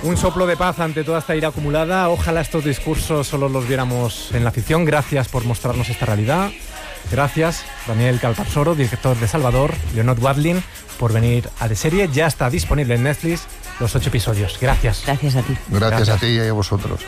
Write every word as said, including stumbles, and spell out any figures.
Un soplo de paz ante toda esta ira acumulada. Ojalá estos discursos solo los viéramos en la ficción. Gracias por mostrarnos esta realidad. Gracias, Daniel Calparsoro, director de Salvador, Leonor Watling, por venir a De Serie. Ya está disponible en Netflix los ocho episodios. Gracias. Gracias a ti. Gracias, Gracias. a ti y a vosotros.